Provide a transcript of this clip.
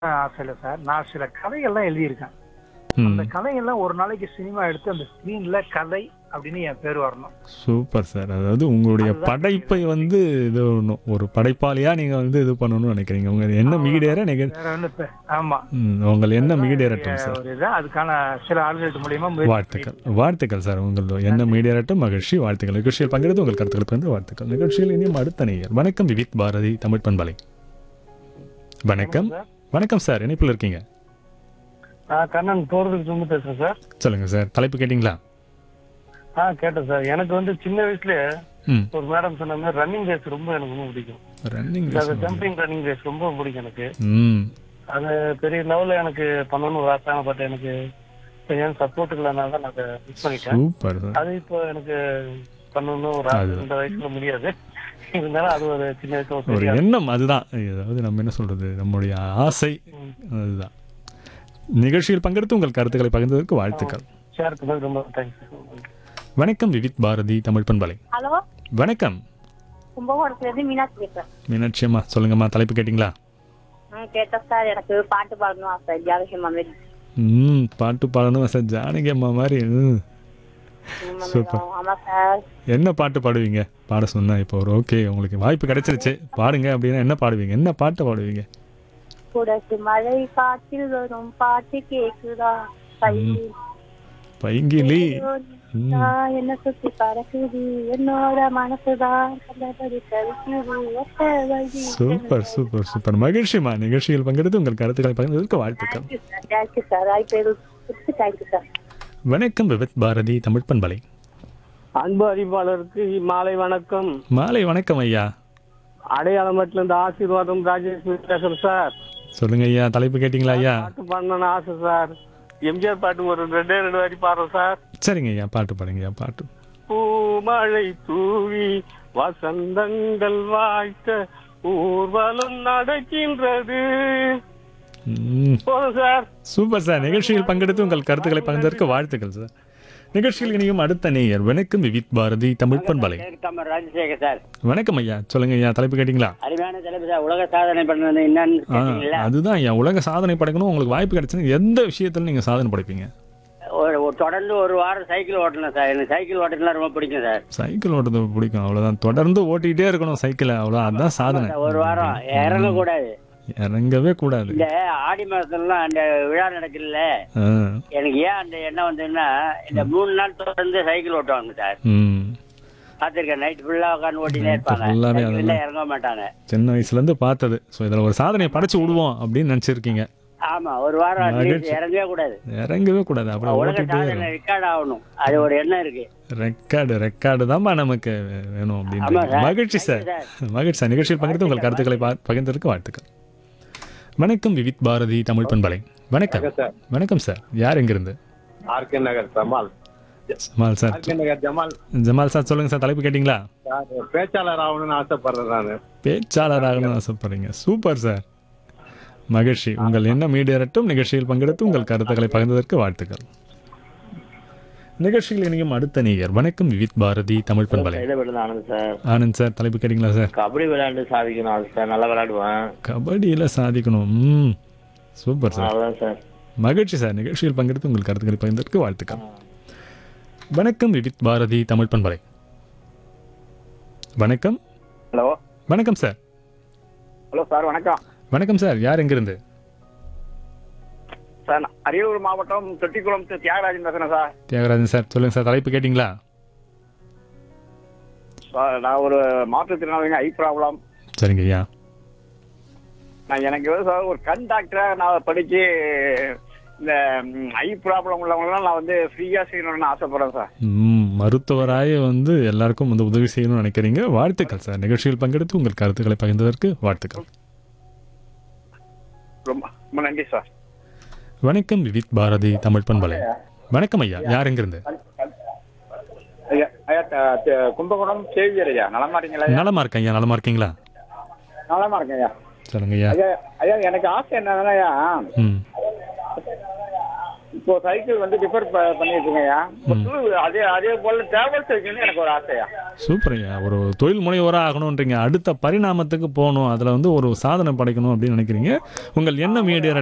ஆசை இல்ல சார். நான் சில கதைகள்லாம் எழுதியிருக்கேன். அந்த ம். கதையெல்லாம் ஒரு நாளைக்கு சினிமா எடுத்து அந்த ஸ்க்ரீன்ல கதை அப்படின்னு என் பேர் வரணும். Super sir. அதாவது உங்களுடைய அதுதான் படைப்பை என்னுடைய வந்து இது பண்ணணும். ஒரு படைப்பாளியா நீங்க வந்து இது பண்ணணும்னு நினைக்கிறீங்க. உங்க எண்ணம் அவ்வளவுதான். ஈடேற நீங்க வேற ஒண்ணும் ஆமா. உங்கள் எண்ணம் அதுதான் என்னுடைய ஈடேறட்டும் சார். ஒரு இது. அதுக்கான சில ஆளுநர்கள் மூலியமா முயற்சி வாழ்த்துக்கள். பண்ணிட்டு வாழ்த்துக்கள் சார். உங்கள் எண்ணம் ஈடேறட்டும். மகிழ்ச்சி. வாழ்த்துக்கள். நிகழ்ச்சியில் பங்கெடுத்து உங்கள் கருத்துக்களை பகிர்ந்து வாழ்த்துக்கள். நிகழ்ச்சியில் இனியும் அடுத்த நேயர். வணக்கம் விவித் பாரதி தமிழ் பண்பலை. வணக்கம். சார். வணக்கம் சார். இணைப்பில் இருக்கீங்க. கண்ணன் போறதுக்கு சும்மா பேசுறேன் சார். சொல்லுங்க சார். தலைப்பு கேட்டிங்களா? கேட்டேன் சார். எனக்கு வந்து சின்ன வயசுல ம். ஒரு மேடம் சொன்ன மாதிரி ரன்னிங் ரேஸ் ரொம்ப எனக்கு ரொம்ப பிடிக்கும். ரன்னிங் ஜம்பிங் ரன்னிங் ரேஸ் ரொம்ப பிடிக்கும் எனக்கு. ம். அது பெரிய லெவல்ல எனக்கு பண்ணணும்னு ஒரு ஆசை. பட் எனக்கு சரியான சப்போர்ட் இல்லைனால தான் நான் அதை மிஸ் பண்ணிட்டேன். Super sir. அது இப்போ எனக்கு பண்ணணும்னு ஒரு ஆசை. இந்த வயசுல முடியாது. இருந்தாலும் அது ஒரு சின்ன வயசுல ஒரு ஒரு பெரிய ஆசை. எண்ணம் அதுதான். அதாவது நம்ம என்ன சொல்றது, நம்முடைய ஆசை அதுதான். நிகழ்ச்சியில் பங்கெடுத்து உங்கள் கருத்துக்களை பகிர்ந்ததற்கு வாழ்த்துக்கள். ஷேர் பண்ணது ரொம்ப தேங்க்ஸ். வணக்கம் விவித் பாரதி தமிழ் பண்பலை. ஹலோ, வணக்கம் கும்பகோணத்துலேருந்து மீனாட்சி பேசுறேன். மீனாட்சியம்மா. சொல்லுங்கம்மா. தலைப்பு கேட்டிங்களா? கேட்டேன் சார். எனக்கு பாட்டு பாடணும் ஆசை. ஜாதகம் மாதிரி. பாட்டு பாடணும் சார். ஜானகி அம்மா மாதிரி. சூப்பர். ஆமா சார். என்ன பாட்டு பாடுவீங்க? பாட சொன்னா இப்போ ஒரு ஓகே, உங்களுக்கு வாய்ப்பு கிடைச்சிருச்சு, பாடுங்க அப்படின்னா என்ன பாடுவீங்க? என்ன பாட்டு பாடுவீங்க? குடசு மழை காற்றில் வரும் பாட்டு கேக்குதா? பைங்கிலி. என்ன சுத்தி பறக்குது என்னோட மனசுதான் கண்டபடி தவிக்குது. ஒத்த வழி. Super super super. மகிழ்ச்சிமா. நிகழ்ச்சியில் பங்கெடுத்து உங்கள் கருத்துக்களை பகிர்ந்ததற்கு வாழ்த்துக்கள். Thank you sir. Thank you sir. வணக்கம் விவித் பாரதி தமிழ் பண்பலை. அன்பு அறிவாளருக்கு மாலை வணக்கம். மாலை வணக்கம் ஐயா. அடையாளமட்டில இருந்து ஆசீர்வாதம் ராஜேஷ் பேசுறேன் சார். சொல்லுங்க ஐயா. தலைப்பு கேட்டிங்களா ஐயா? பாட்டு பண்ணணும்னு ஆசை சார். எம்ஜிஆர் பாட்டு ஒரு ரெண்டு வரி பாடுறோம் சார். சரிங்க ஐயா. பாட்டு பாடுங்க ஐயா. பாட்டு. பூமழை தூவி வசந்தங்கள் வாய்த்த ஊர்வலம் நடக்கின்றது. போதும் சார். Super sir. நிகழ்ச்சியில் பங்கெடுத்து உங்கள் கருத்துக்களை பகிர்ந்ததற்கு வாழ்த்துக்கள் சார். நிகழ்ச்சியில் இனியும் அடுத்த நேயர். வணக்கம் விவித் பாரதி தமிழ் பண்பலை. ராஜசேகர் சார். வணக்கம் ஐயா. சொல்லுங்க ஐயா. தலைப்பு கேட்டிங்களா? அருமையான தலைப்பு சார். உலக சாதனை பண்ணது என்னன்னு அதுதான் ஐயா. உலக சாதனை படைக்கணும். உங்களுக்கு வாய்ப்பு கிடைச்சுன்னா எந்த விஷயத்துல நீங்க சாதனை படைப்பீங்க? தொடர்ந்து ஒரு வாரம் சைக்கிள் ஓட்டணும் சார். எனக்கு சைக்கிள் ஓட்டுறதுலாம் ரொம்ப பிடிக்கும் சார். சைக்கிள் ஓட்டுறது பிடிக்கும். அவ்வளவுதான். தொடர்ந்து ஓட்டிக்கிட்டே இருக்கணும் சைக்கிளை. அவ்வளோ அதான் சாதனை. ஒரு வாரம் இறங்க கூடாது. இறங்கவே கூடாது. இந்த ஆடி மாசத்துலாம் அந்த விழா நடக்குதுல்ல, ஆ. எனக்கு ஏன் அந்த எண்ணம் வந்ததுன்னா, இந்த 3 நாள் தொடர்ந்து சைக்கிள் ஓட்டுவாங்க சார். ம். பார்த்துருக்கேன். நைட் ஃபுல்லா உட்காந்து ஓட்டினே இருப்பாங்க. ஃபுல்லாவே சைக்கிள்ல அதெல்லாம் இறங்க மாட்டாங்க. சின்ன வயசுல இருந்து பார்த்தது. ஸோ இதில் ஒரு சாதனையை படைச்சு விடுவோம் அப்படின்னு நினைச்சிருக்கீங்க. ஆமா, ஒரு வாரம் atleast இறங்கவே கூடாது. இறங்கவே கூடாது. அப்புறம் உலக ஓட்டிகிட்டே சாதனை ரெக்கார்ட் ஆகணும். அது ஒரு எண்ணம் இருக்கு. ரெக்கார்டு தான்ப்பா நமக்கு வேணும் ஆமா அப்படின்னு. சார். மகிழ்ச்சி சார். மகிழ்ச்சி சார். நிகழ்ச்சியில் பகிர்ந்து உங்கள் கருத்துக்களை பகிர்ந்ததற்கு வாழ்த்துக்கள். வணக்கம் விவித் பாரதி தமிழ் பண்பலை. வணக்கம். வணக்கம் சார். யார் எங்கிருந்து? ஆர்கே நகர் ஜமால். Jamal sir. ஆர்கே நகர் ஜமால். Jamal sir. சொல்லுங்க சார். தலைப்பு கேட்டிங்களா? பேச்சாளர் ஆகணும்னு ஆசைப்படுறேன் நானு. பேச்சாளராகணும்னு ஆசைப்படுறீங்க. Super sir. மகிழ்ச்சி. உங்கள் எண்ணம் ஈடேறட்டும். நிகழ்ச்சியில் பங்கெடுத்து உங்கள் கருத்துக்களை பகிர்ந்ததற்கு வாழ்த்துக்கள். நிகழ்ச்சியில் இனியும் அடுத்த நேயர். வணக்கம் விவித் பாரதி தமிழ் பண்பலை. ஆனந்த் சார். ஆனந்த் சார். தலைப்பு கேட்டிங்களா சார்? கபடி விளையாண்டு சாதிக்கணும் சார். நல்லா விளையாடுவேன். கபடியில் சாதிக்கணும். Super sir. அவ்வளோதான் சார். மகிழ்ச்சி சார். நிகழ்ச்சியில் பங்கெடுத்து உங்கள் கருத்துக்களை பகிர்ந்ததற்கு வாழ்த்துக்கள். வணக்கம் விவித் பாரதி தமிழ் பண்பலை. வணக்கம். ஹலோ. வணக்கம் சார். Hello sir. வணக்கம். வணக்கம் சார். யார் எங்கிருந்து? சார், அரியலூர் மாவட்டம் தொட்டிக்குளம் தியாகராஜன் பேசுறேன் சார். தியாகராஜன் சார். சொல்லுங்க சார். தலைப்பு கேட்டிங்களா? சார், நான் ஒரு மாற்றுத்திறனாளிங்க. ஐ ப்ராப்ளம். சரிங்க ஐயா. நான் எனக்கு வந்து சார் ஒரு கண் டாக்டராக நான் படித்து இந்த ஐ ப்ராப்ளம் உள்ளவங்களாம் நான் வந்து ஃப்ரீயாக செய்யணும்னு ஆசைப்படுறேன் சார். மருத்துவராய வந்து எல்லாருக்கும் வந்து உதவி செய்யணும்னு நினைக்கிறீங்க. வாழ்த்துக்கள் சார். நிகழ்ச்சியில் பங்கெடுத்து உங்கள் கருத்துக்களை பகிர்ந்ததற்கு வாழ்த்துக்கள். ரொம்ப ரொம்ப நன்றி சார். வணக்கம் விவித் பாரதி தமிழ் பண்பலை. வணக்கம் ஐயா. யார் எங்கிருந்து? ஐயா, கும்பகோணம் சேவியர் ஐயா. நலமா இருக்கீங்களா? நலமா இருக்கேன் ஐயா. நலமா இருக்கீங்களா? நலமா இருக்கேன் ஐயா. சொல்லுங்க ஐயா. ஐயா, ஐயா எனக்கு ஆசை என்னன்னா ஐயா, ம். இப்போ சைக்கிள் வந்து டிஃபர் பண்ணிட்டு இருக்கேன்யா. அதே போல டிராவல் சைக்கிள்னு எனக்கு ஒரு ஆசையா. சூப்பர்யா. ஒரு தொழில் முனைவோராக ஆகணுன்றீங்க, அடுத்த பரிணாமத்துக்கு போகணும், அதில் வந்து ஒரு சாதனை படைக்கணும் அப்படின்னு நினைக்கிறீங்க. உங்கள் எண்ணம் ஈடேற